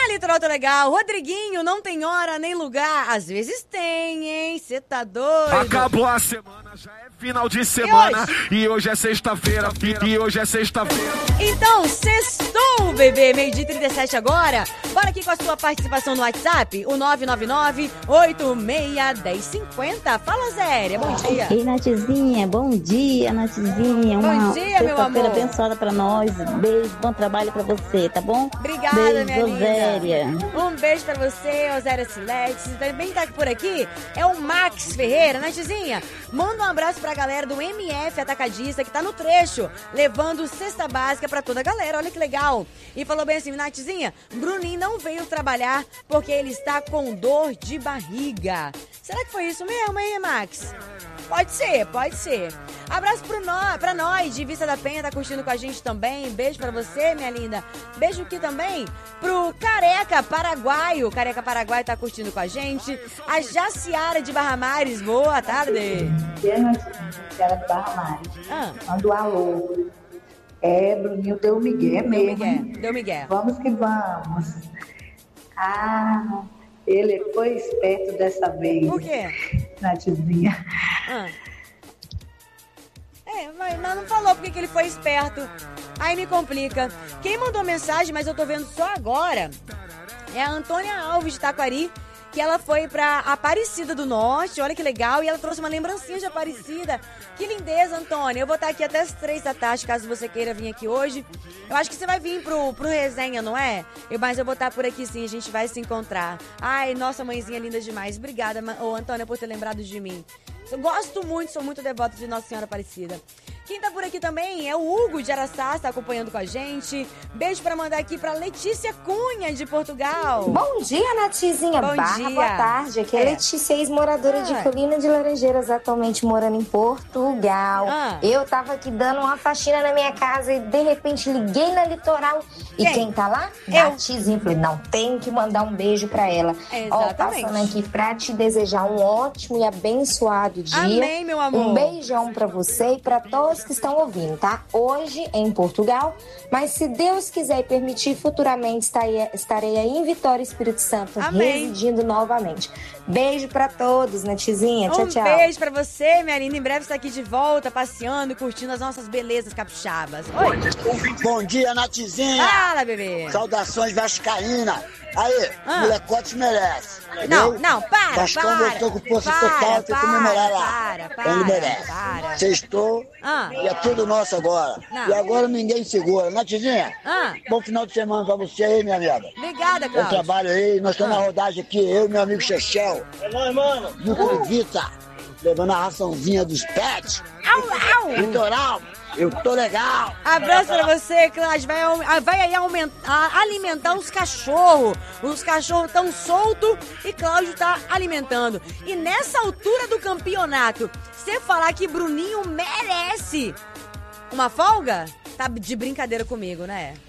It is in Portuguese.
Litoral tá legal. Rodriguinho, não tem hora nem lugar. Às vezes tem, hein? Você tá doido? Acabou a semana, já é final de semana. E hoje é sexta-feira. Então, sextou, bebê. 12h37 agora. Bora aqui com a sua participação no WhatsApp. O 999-861050. Fala, Zéria. Bom dia. Ei, Natizinha. Bom dia, Natizinha. Bom dia, meu amor. Sexta-feira abençoada pra nós. Beijo, bom trabalho pra você, tá bom? Obrigada, beijo, minha linda. Zéria. Um beijo pra você, Zéria Silete. Também tá por aqui é o Max Ferreira. Natizinha, manda um abraço pra galera do MF Atacadista, que tá no trecho, levando cesta básica pra toda a galera. Olha que legal. E falou bem assim, Natizinha, Bruninho não veio trabalhar porque ele está com dor de barriga. Será que foi isso mesmo, hein, Max? Pode ser, pode ser. Abraço pra nós, de Vista da Penha, tá curtindo com a gente também. Beijo pra você, minha linda. Beijo aqui também pro Careca Paraguaio. Careca Paraguaio tá curtindo com a gente. A Jaciara de Barra Mares, boa tarde. Jaciara de Barra Mares. Manda um alô. Bruninho deu migué mesmo. Deu migué. Vamos que vamos. Ele foi esperto dessa vez. Por quê? Natizinha. Mas não falou porque que ele foi esperto. Aí me complica. Quem mandou mensagem, mas eu tô vendo só agora, é a Antônia Alves de Taquari, que ela foi pra Aparecida do Norte, olha que legal, e ela trouxe uma lembrancinha de Aparecida. Que lindeza, Antônia. Eu vou estar aqui até as 3 da tarde, caso você queira vir aqui hoje. Eu acho que você vai vir pro resenha, não é? Mas eu vou estar por aqui sim, a gente vai se encontrar. Ai, nossa mãezinha linda demais. Obrigada, Antônia, por ter lembrado de mim. Eu gosto muito, sou muito devota de Nossa Senhora Aparecida. Quem tá por aqui também é o Hugo de Araçá, está acompanhando com a gente. Beijo pra mandar aqui pra Letícia Cunha, de Portugal. Bom dia, Natizinha. Bom dia. Boa tarde. Aqui é Letícia, ex-moradora de Colina de Laranjeiras, atualmente morando em Portugal. Eu tava aqui dando uma faxina na minha casa e de repente liguei na Litoral. E quem tá lá? Natizinha. Falei, não, tem que mandar um beijo pra ela. Exatamente. Passando aqui pra te desejar um ótimo e abençoado dia. Amém, meu amor. Um beijão pra você e pra todos que estão ouvindo, tá? Hoje em Portugal, mas se Deus quiser e permitir, futuramente estarei aí em Vitória, Espírito Santo, residindo novamente. Beijo pra todos, Natizinha. Tchau, tchau. Um beijo pra você, minha linda. Em breve está aqui de volta, passeando, curtindo as nossas belezas capixabas. Oi. Bom dia, Natizinha. Fala, bebê. Saudações vascaína. Aí, molecote merece. Não, para. Vascão voltou com força total, tem que comemorar lá. Ele merece. Sextou e é tudo nosso agora. E agora ninguém segura. Natizinha, bom final de semana pra você aí, minha amiga. Obrigada, Cláudio. Bom trabalho aí. Nós estamos na rodagem aqui, eu e meu amigo Chechel. É nóis, mano. Núcleo Vita, levando a raçãozinha dos pets. Litoral. Eu tô legal. Abraço pra você, Cláudio. Vai aí alimentar os cachorros. Os cachorros tão soltos e Cláudio tá alimentando. E nessa altura do campeonato, você falar que Bruninho merece uma folga? Tá de brincadeira comigo, né?